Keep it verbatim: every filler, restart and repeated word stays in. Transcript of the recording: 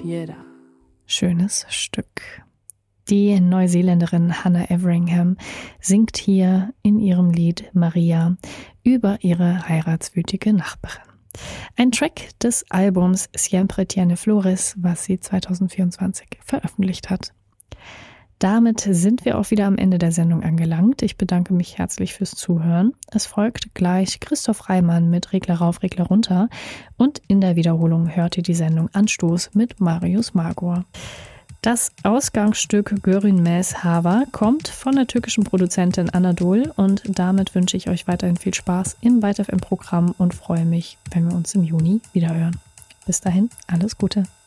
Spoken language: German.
Piedra. Schönes Stück. Die Neuseeländerin Hannah Everingham singt hier in ihrem Lied Maria über ihre heiratswütige Nachbarin. Ein Track des Albums Siempre Tiene Flores, was sie zwanzig vierundzwanzig veröffentlicht hat. Damit sind wir auch wieder am Ende der Sendung angelangt. Ich bedanke mich herzlich fürs Zuhören. Es folgt gleich Christoph Reimann mit Regler rauf, Regler runter und in der Wiederholung hört ihr die Sendung Anstoß mit Marius Magor. Das Ausgangsstück Görünmez Hava kommt von der türkischen Produzentin Anadol und damit wünsche ich euch weiterhin viel Spaß im Byte F M Programm und freue mich, wenn wir uns im Juni wiederhören. Bis dahin, alles Gute.